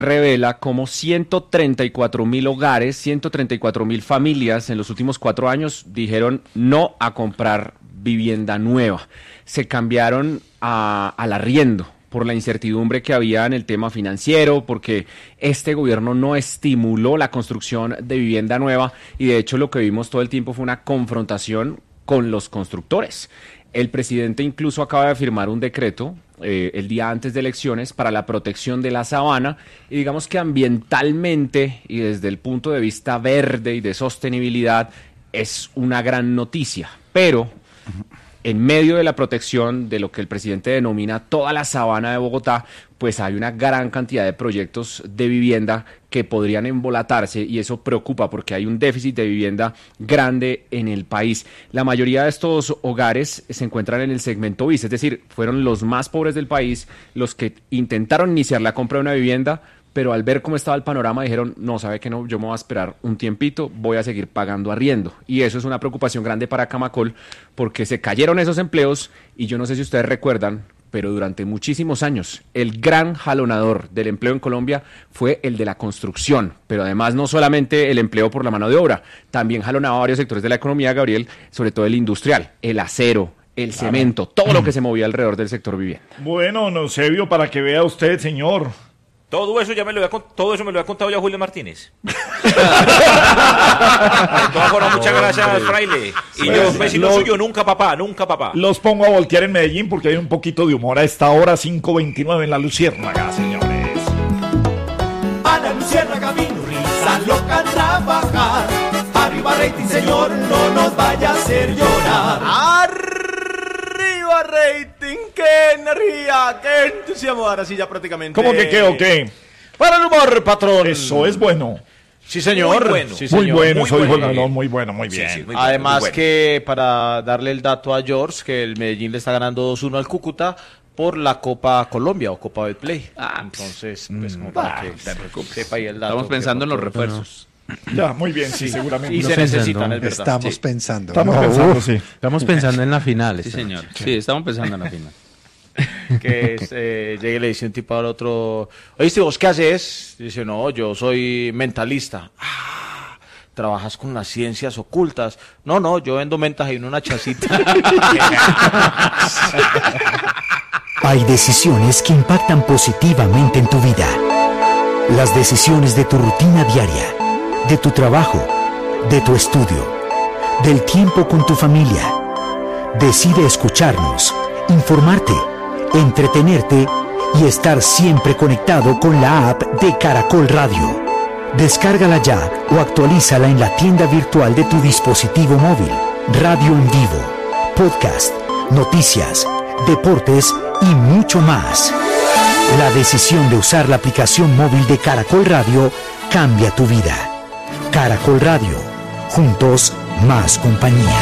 revela cómo 134.000 hogares, 134.000 familias en los últimos 4 años dijeron no a comprar vivienda nueva. Se cambiaron al arriendo por la incertidumbre que había en el tema financiero, porque este gobierno no estimuló la construcción de vivienda nueva y de hecho lo que vimos todo el tiempo fue una confrontación con los constructores. El presidente incluso acaba de firmar un decreto el día antes de elecciones para la protección de la sabana y digamos que ambientalmente y desde el punto de vista verde y de sostenibilidad es una gran noticia, pero en medio de la protección de lo que el presidente denomina toda la sabana de Bogotá, pues hay una gran cantidad de proyectos de vivienda que podrían embolatarse y eso preocupa porque hay un déficit de vivienda grande en el país. La mayoría de estos hogares se encuentran en el segmento bis, es decir, fueron los más pobres del país los que intentaron iniciar la compra de una vivienda, pero al ver cómo estaba el panorama dijeron, no, ¿sabe qué? No, yo me voy a esperar un tiempito, voy a seguir pagando arriendo. Y eso es una preocupación grande para Camacol, porque se cayeron esos empleos, y yo no sé si ustedes recuerdan, pero durante muchísimos años, el gran jalonador del empleo en Colombia fue el de la construcción, pero además no solamente el empleo por la mano de obra, también jalonaba varios sectores de la economía, Gabriel, sobre todo el industrial, el acero, el cemento, todo lo que se movía alrededor del sector vivienda. Bueno, Eusebio, para que vea usted, señor. Todo eso me lo había contado ya Julio Martínez. De todas formas, muchas gracias, fraile. Y yo, vecino suyo, nunca papá. Los pongo a voltear en Medellín porque hay un poquito de humor a esta hora, 5:29 en La Luciérnaga, señores. A La Luciérnaga vino risa loca a trabajar. Arriba rating, señor, no nos vaya a hacer llorar. ¡Arriba rating! ¡Qué energía! ¡Qué entusiasmo! Ahora sí ya prácticamente... ¿Cómo que qué o qué? ¡Para el humor, patrón! Eso es bueno. Sí, señor. Muy bueno. Sí, señor. Muy bueno, soy bueno. bueno, muy bueno, muy bien. Sí, muy Además bueno. que para darle el dato a George, que el Medellín le está ganando 2-1 al Cúcuta por la Copa Colombia o Copa Betplay. Entonces, pues como para que sepa ahí el dato. Estamos pensando en los refuerzos. Ya, muy bien, sí, seguramente. Y se necesitan, es verdad. Estamos Sí. pensando. Estamos ¿no? pensando, sí. Estamos pensando en la final. Sí, señor. Sí, estamos pensando en la final. Que es, llegue y le dice un tipo al otro, oíste, ¿vos qué haces? Dice, no, yo soy mentalista. Ah, ¿trabajas con las ciencias ocultas? No, yo vendo mentas en una chacita. Hay decisiones que impactan positivamente en tu vida. Las decisiones de tu rutina diaria, de tu trabajo, de tu estudio, del tiempo con tu familia. Decide escucharnos, informarte, entretenerte y estar siempre conectado con la app de Caracol Radio. Descárgala ya o actualízala en la tienda virtual de tu dispositivo móvil. Radio en vivo, podcast, noticias, deportes y mucho más. La decisión de usar la aplicación móvil de Caracol Radio cambia tu vida. Caracol Radio. Juntos, más compañía.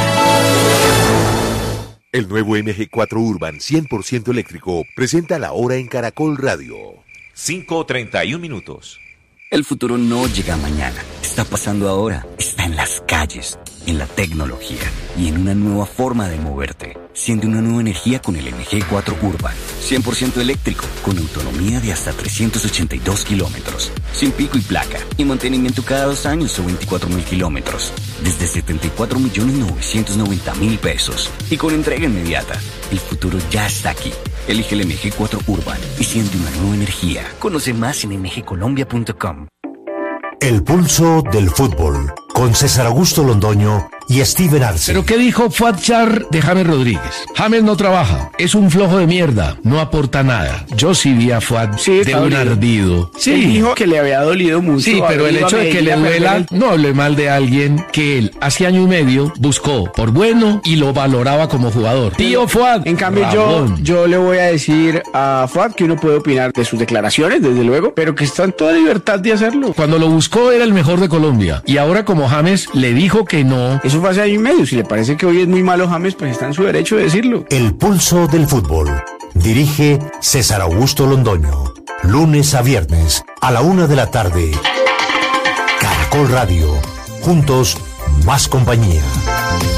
El nuevo MG4 Urban 100% eléctrico presenta la hora en Caracol Radio. 5:31. El futuro no llega mañana, está pasando ahora, está en las calles, en la tecnología y en una nueva forma de moverte. Siente una nueva energía con el MG4 Urban, 100% eléctrico, con autonomía de hasta 382 kilómetros, sin pico y placa, y mantenimiento cada 2 años o 24.000 kilómetros, desde 74.990.000 pesos, y con entrega inmediata. El futuro ya está aquí. Elige el MG4 Urban y siente una nueva energía. Conoce más en mgcolombia.com. El pulso del fútbol, con César Augusto Londoño y Steven Arce. ¿Pero qué dijo Fuatchar de James Rodríguez? James no trabaja, es un flojo de mierda, no aporta nada. Yo sí vi a Fuat de un ardido. Sí. Él dijo que le había dolido mucho. Sí, pero el hecho de que le duela, no hable mal de alguien que él hace año y medio buscó por bueno y lo valoraba como jugador. Tío Fuat. En cambio Rabón. yo le voy a decir a Fuat que uno puede opinar de sus declaraciones, desde luego, pero que está en toda libertad de hacerlo. Cuando lo buscó era el mejor de Colombia y ahora como James le dijo que no. Eso fue hace año y medio. Si le parece que hoy es muy malo James, pues está en su derecho de decirlo. El pulso del fútbol. Dirige César Augusto Londoño. Lunes a viernes a la 1 de la tarde. Caracol Radio. Juntos, más compañía.